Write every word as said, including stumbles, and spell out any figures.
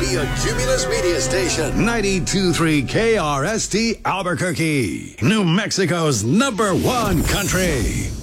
be a Cumulus Media Station. ninety-two point three K R S T Albuquerque, New Mexico's number one country.